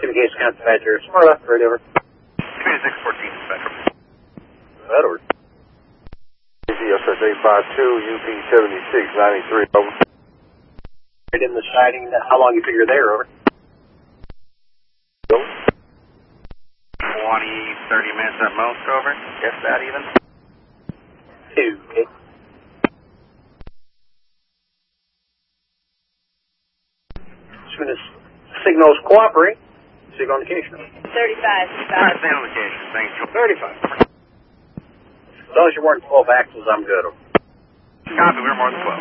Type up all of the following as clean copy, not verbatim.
Communication Council Badger. Smart left, right over. Community 614, Spectrum. That over. CSS 852, UP 7693, over. Right in the siding, how long you figure there, over? 20, 30 minutes at most, over. Guess that even. 2, okay. As soon as signals cooperate, signal indication. 35. Stay on location, thanks, Joe. 35. As long as you're more than 12 axles, I'm good. Copy, we're more than 12.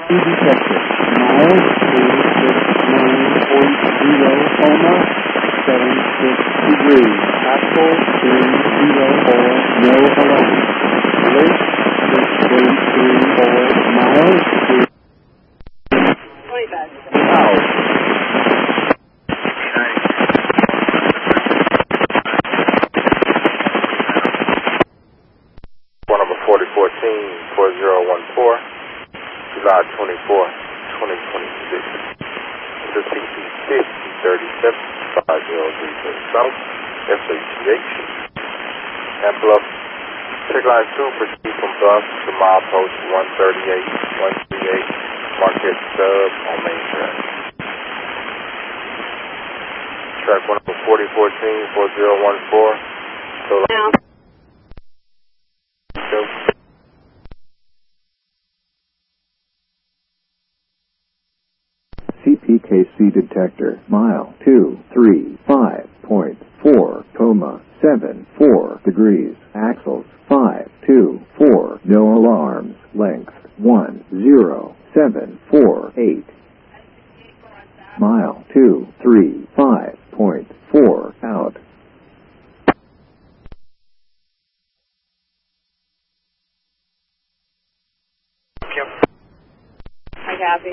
Number 4014-4014, July 24, 2026. The CP 5037, 5036 South, SATH. And bluff, check line 2, proceed from bus to mile post 138, Market Sub on main track. Track 1 number 4014-4014, so Now. CPKC detector, mile 235.4, 74 axles 524, no alarms, length 10748. Mile 235.4 out. I copy.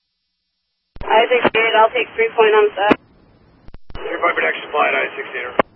I think I'll take 3 point on the side. 3 protection flight, I-16.